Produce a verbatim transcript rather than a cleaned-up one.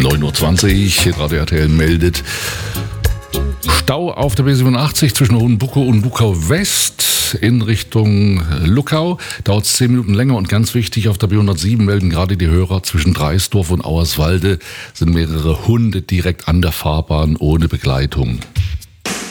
neun Uhr zwanzig, Radio R T L meldet Stau auf der B siebenundachtzig zwischen Hohenbuckow und Bukow West in Richtung Luckau. Dauert zehn Minuten länger und ganz wichtig, auf der B hundertsieben melden gerade die Hörer, zwischen Dreisdorf und Auerswalde sind mehrere Hunde direkt an der Fahrbahn ohne Begleitung.